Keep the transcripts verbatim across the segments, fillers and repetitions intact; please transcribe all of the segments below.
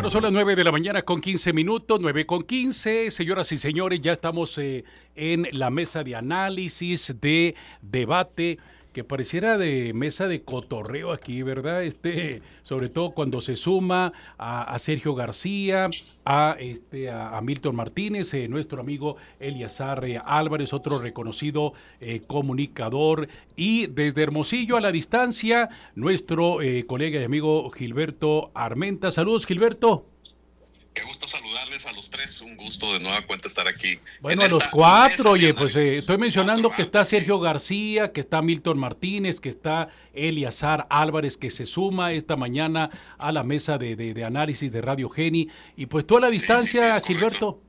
Bueno, son las nueve de la mañana con quince minutos, nueve con quince. Señoras y señores, ya estamos eh, en la mesa de análisis, de debate, que pareciera de mesa de cotorreo aquí, ¿verdad? Este, sobre todo cuando se suma a, a Sergio García, a este a, a Milton Martínez, eh, nuestro amigo Eliazar eh, Álvarez, otro reconocido eh, comunicador, y desde Hermosillo a la distancia, nuestro eh, colega y amigo Gilberto Armenta. Saludos, Gilberto. Qué gusto saludarles a los tres, un gusto de nueva cuenta estar aquí. Bueno, a los cuatro, oye, pues eh, estoy mencionando que está Sergio García, que está Milton Martínez, que está Eliazar Álvarez, que se suma esta mañana a la mesa de, de, de análisis de Radio Geni, y pues tú a la distancia, sí, sí, sí, Gilberto.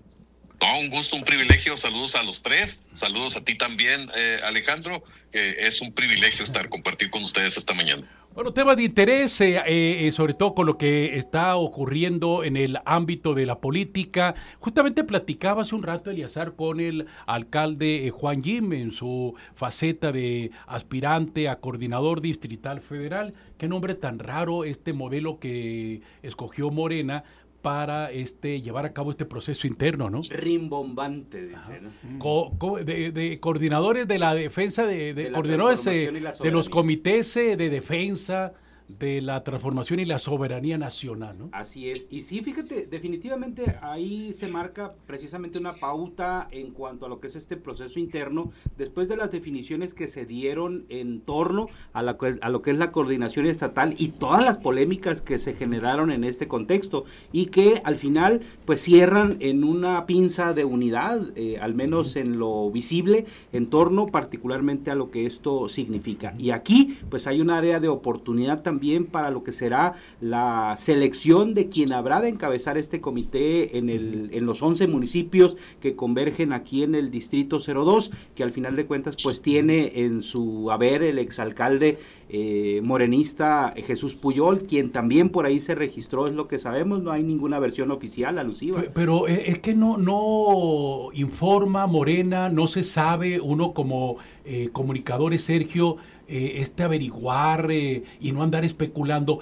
No, un gusto, un privilegio, saludos a los tres, saludos a ti también, eh, Alejandro, que es un privilegio estar, compartir con ustedes esta mañana. Bueno, tema de interés, eh, eh, sobre todo con lo que está ocurriendo en el ámbito de la política. Justamente platicaba hace un rato, Eliazar, con el alcalde eh, Juan Jim en su faceta de aspirante a coordinador distrital federal. Qué nombre tan raro este modelo que escogió Morena para este llevar a cabo este proceso interno, ¿no? Rimbombante, dice, ¿no? Co, co, de, de coordinadores de la defensa, de, de, de coordinadores eh, de los comités eh, de defensa de la transformación y la soberanía nacional, ¿no? Así es, y sí, fíjate, definitivamente ahí se marca precisamente una pauta en cuanto a lo que es este proceso interno, después de las definiciones que se dieron en torno a, la, a lo que es la coordinación estatal y todas las polémicas que se generaron en este contexto, y que al final pues cierran en una pinza de unidad, eh, al menos en lo visible, en torno particularmente a lo que esto significa. Y aquí pues hay un área de oportunidad también también para lo que será la selección de quien habrá de encabezar este comité en el en los once municipios que convergen aquí en el distrito cero dos, que al final de cuentas pues tiene en su haber el exalcalde eh, morenista Jesús Puyol, quien también por ahí se registró, es lo que sabemos, no hay ninguna versión oficial alusiva. Pero, pero es que no, no informa Morena, no se sabe, uno como eh, comunicadores, Sergio, eh, este averiguar eh, y no andar especulando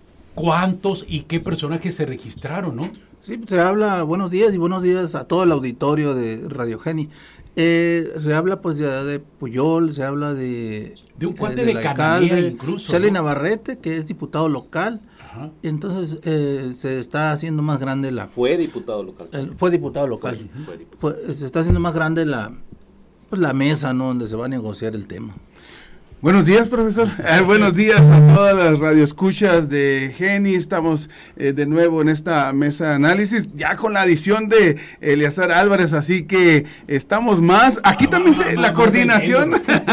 cuántos y qué personajes se registraron, ¿no? Sí, se habla, buenos días y buenos días a todo el auditorio de Radio Geni. Eh, se habla pues ya de Puyol, se habla de... De un cuate eh, de Cananea incluso, Charly, ¿no? Navarrete, que es diputado local. Ajá. Entonces eh, se está haciendo más grande la... Fue diputado local. El, fue diputado local. Fue, fue diputado. Pues, se está haciendo más grande la, pues, la mesa, ¿no? Donde se va a negociar el tema. Buenos días, profesor. Eh, buenos días a todas las radioescuchas de Geni. Estamos eh, de nuevo en esta mesa de análisis, ya con la adición de Eliazar Álvarez, así que estamos más. Aquí también se, la coordinación.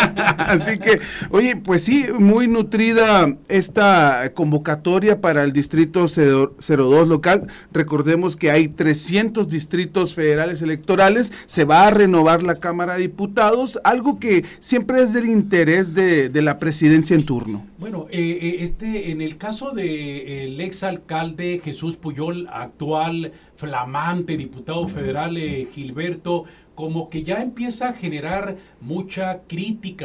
Así que, oye, pues sí, muy nutrida esta convocatoria para el distrito cero dos local. Recordemos que hay trescientos distritos federales electorales. Se va a renovar la Cámara de Diputados, algo que siempre es del interés de de la presidencia en turno. Bueno, eh, este en el caso de el exalcalde Jesús Puyol, actual flamante diputado federal, eh, Gilberto, como que ya empieza a generar mucha crítica